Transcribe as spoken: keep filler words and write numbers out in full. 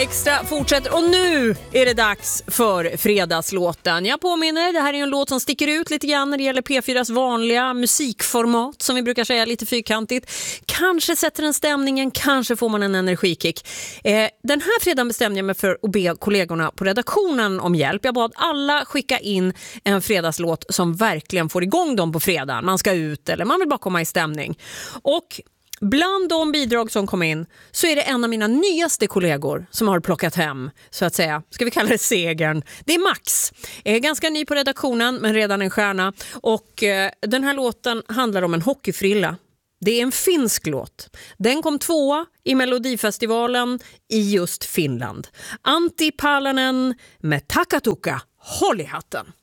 Extra fortsätter och nu är det dags för fredagslåten. Jag påminner, det här är en låt som sticker ut lite grann när det gäller P fyras vanliga musikformat som vi brukar säga lite fyrkantigt. Kanske sätter den stämningen, kanske får man en energikick. Eh, den här fredagen bestämde jag mig för att be kollegorna på redaktionen om hjälp. Jag bad alla skicka in en fredagslåt som verkligen får igång dem på fredagen. Man ska ut eller man vill bara komma i stämning. Och bland de bidrag som kom in så är det en av mina nyaste kollegor som har plockat hem, så att säga, ska vi kalla det segern. Det är Max, är ganska ny på redaktionen men redan en stjärna. Och eh, den här låten handlar om en hockeyfrilla. Det är en finsk låt. Den kom tvåa i Melodifestivalen i just Finland. Antti Palanen med Takatuka. Håll i hatten!